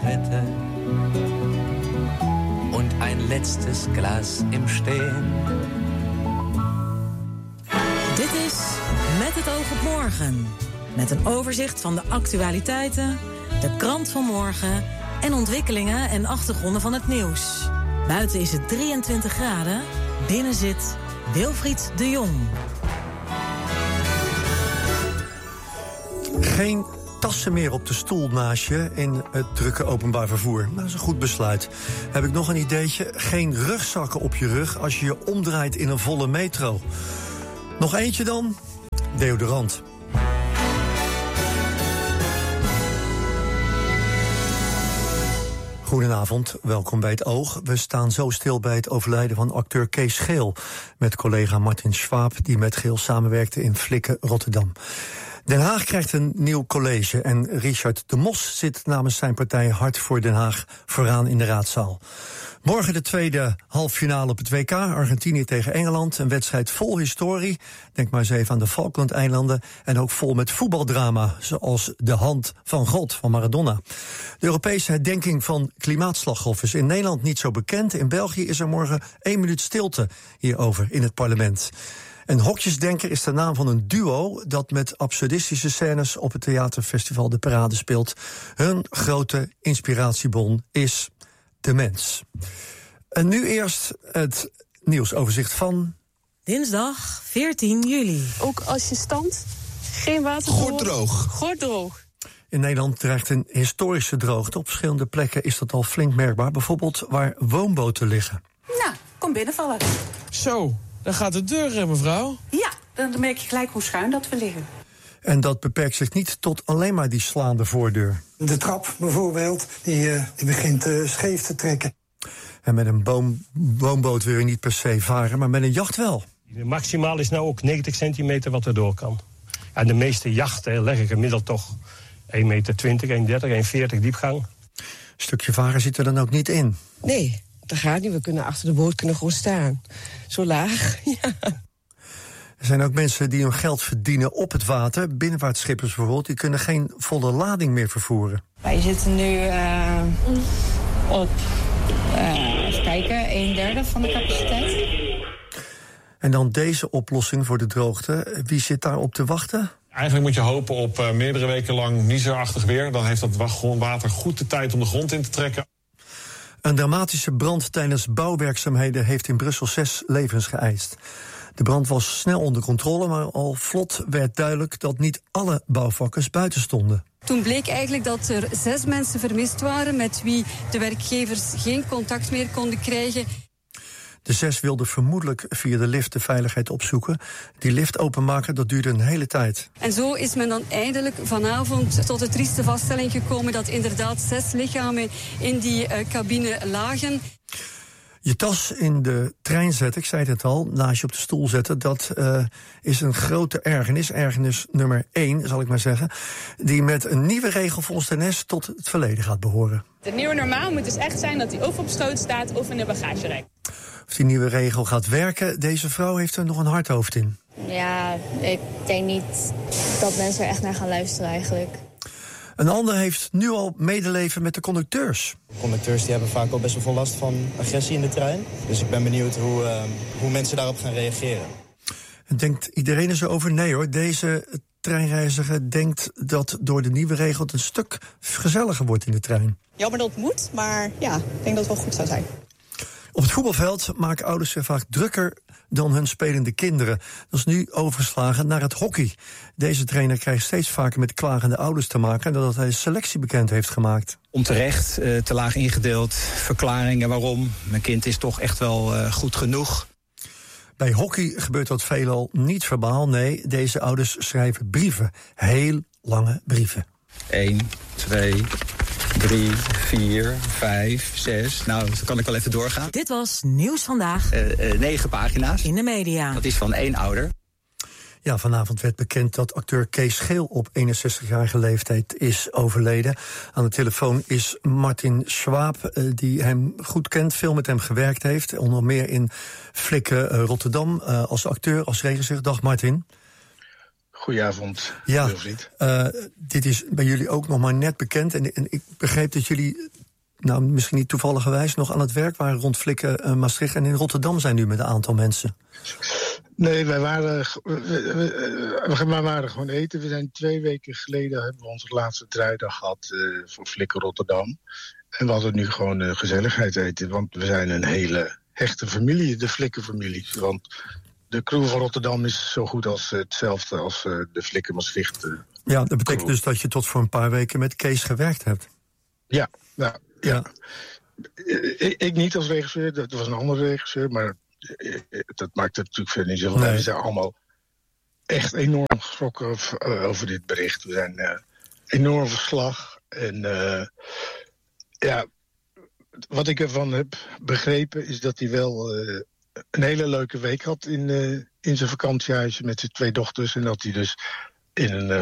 Wette und ein letztes Glas im Stehen. Dit is Met het oog op morgen. Met een overzicht van de actualiteiten, de krant van morgen en ontwikkelingen en achtergronden van het nieuws. Buiten is het 23 graden, binnen zit Wilfried de Jong. Geen tassen meer op de stoel naast je in het drukke openbaar vervoer. Dat is een goed besluit. Heb ik nog een ideetje? Geen rugzakken op je rug als je je omdraait in een volle metro. Nog eentje dan? Deodorant. Goedenavond, welkom bij Het Oog. We staan zo stil bij het overlijden van acteur Kees Geel, met collega Martin Schwab, die met Geel samenwerkte in Flikken, Rotterdam. Den Haag krijgt een nieuw college en Richard de Mos zit namens zijn partij Hart voor Den Haag vooraan in de raadzaal. Morgen de tweede halffinale op het WK, Argentinië tegen Engeland. Een wedstrijd vol historie, denk maar eens even aan de Falklandeilanden. En ook vol met voetbaldrama, zoals De Hand van God van Maradona. De Europese herdenking van klimaatslachtoffers in Nederland niet zo bekend. In België is er morgen 1 minuut stilte hierover in het parlement. En Hokjesdenker is de naam van een duo dat met absurdistische scènes op het theaterfestival De Parade speelt. Hun grote inspiratiebron is de mens. En nu eerst het nieuwsoverzicht van Dinsdag 14 juli. Ook als je stand, geen water. Gorddroog. In Nederland dreigt een historische droogte. Op verschillende plekken is dat al flink merkbaar. Bijvoorbeeld waar woonboten liggen. Nou, kom binnenvallen. Zo, dan gaat de deur, mevrouw. Ja, dan merk je gelijk hoe schuin dat we liggen. En dat beperkt zich niet tot alleen maar die slaande voordeur. De trap bijvoorbeeld, die begint scheef te trekken. En met een woonboot wil je niet per se varen, maar met een jacht wel. Maximaal is nou ook 90 centimeter wat er door kan. En de meeste jachten leggen gemiddeld toch 1,20 meter, 1,30, 1,40 diepgang. Een stukje varen zit er dan ook niet in. Nee, dat gaat niet. We kunnen achter de boot gewoon staan. Zo laag, ja. Er zijn ook mensen die hun geld verdienen op het water. Binnenvaartschippers bijvoorbeeld, die kunnen geen volle lading meer vervoeren. Wij zitten nu op, even kijken, 1/3 van de capaciteit. En dan deze oplossing voor de droogte. Wie zit daar op te wachten? Eigenlijk moet je hopen op meerdere weken lang nieserachtig weer. Dan heeft dat water goed de tijd om de grond in te trekken. Een dramatische brand tijdens bouwwerkzaamheden heeft in Brussel 6 levens geëist. De brand was snel onder controle, maar al vlot werd duidelijk dat niet alle bouwvakkers buiten stonden. Toen bleek eigenlijk dat er 6 mensen vermist waren met wie de werkgevers geen contact meer konden krijgen. De 6 wilden vermoedelijk via de lift de veiligheid opzoeken. Die lift openmaken, dat duurde een hele tijd. En zo is men dan eindelijk vanavond tot de trieste vaststelling gekomen dat inderdaad 6 lichamen in die cabine lagen. Je tas in de trein zetten, ik zei het al, naast je op de stoel zetten, dat is een grote ergernis. Ergernis nummer 1, zal ik maar zeggen, die met een nieuwe regel volgens de NS tot het verleden gaat behoren. Het nieuwe normaal moet dus echt zijn dat hij of op schoot staat of in de bagagerij. Of die nieuwe regel gaat werken, deze vrouw heeft er nog een hard hoofd in. Ja, ik denk niet dat mensen er echt naar gaan luisteren eigenlijk. Een ander heeft nu al medeleven met de conducteurs. Conducteurs die hebben vaak al best wel veel last van agressie in de trein. Dus ik ben benieuwd hoe mensen daarop gaan reageren. En denkt iedereen er zo over? Nee hoor, deze treinreiziger denkt dat door de nieuwe regel het een stuk gezelliger wordt in de trein. Jammer dat het moet, maar ja, ik denk dat het wel goed zou zijn. Op het voetbalveld maken ouders zich vaak drukker dan hun spelende kinderen. Dat is nu overgeslagen naar het hockey. Deze trainer krijgt steeds vaker met klagende ouders te maken nadat hij selectie bekend heeft gemaakt. Onterecht, te laag ingedeeld, verklaringen waarom. Mijn kind is toch echt wel goed genoeg. Bij hockey gebeurt dat veelal niet verbaal. Nee, deze ouders schrijven brieven. Heel lange brieven. 1, 2, 3, 4, 5, 6. Nou, dan kan ik wel even doorgaan. Dit was Nieuws Vandaag. 9 pagina's. In de media. Dat is van 1 ouder. Ja, vanavond werd bekend dat acteur Kees Geel op 61-jarige leeftijd is overleden. Aan de telefoon is Martin Schwab, die hem goed kent, veel met hem gewerkt heeft. Onder meer in Flikken, Rotterdam, als acteur, als regisseur. Dag Martin. Goedenavond, Ja, Wilfried. dit is bij jullie ook nog maar net bekend. En ik begreep dat jullie, nou misschien niet toevalligerwijs, nog aan het werk waren rond Flikken, Maastricht. En in Rotterdam zijn nu met een aantal mensen. Nee, wij waren gewoon eten. We zijn 2 weken geleden, hebben we onze laatste draaidag gehad voor Flikken Rotterdam. En we hadden nu gewoon gezelligheid eten. Want we zijn een hele hechte familie, de Flikken-familie. Want de crew van Rotterdam is zo goed als hetzelfde als de Flikken Maastricht. Ja, dat betekent dus dat je tot voor een paar weken met Kees gewerkt hebt. Ja. Ik niet als regisseur, dat was een andere regisseur, maar dat maakt het natuurlijk verder niet zo. Nee. We zijn allemaal echt enorm geschrokken over dit bericht. We zijn enorm verslag. En wat ik ervan heb begrepen is dat hij wel een hele leuke week had in zijn vakantiehuis met zijn 2 dochters. En dat hij dus in een